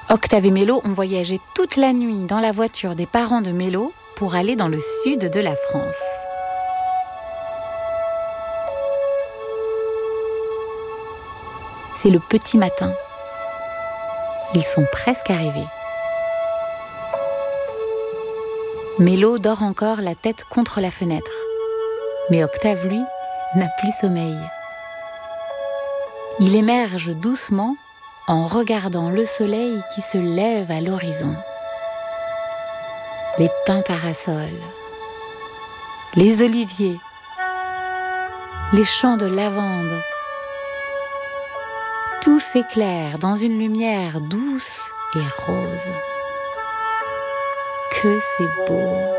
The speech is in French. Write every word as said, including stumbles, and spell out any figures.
Octave et Mélo ont voyagé toute la nuit dans la voiture des parents de Mélo pour aller dans le sud de la France. C'est le petit matin. Ils sont presque arrivés. Mélo dort encore la tête contre la fenêtre. Mais Octave, lui, n'a plus sommeil. Il émerge doucement en regardant le soleil qui se lève à l'horizon. Les pins parasols, les oliviers, les champs de lavande. Tout s'éclaire dans une lumière douce et rose. Que c'est beau!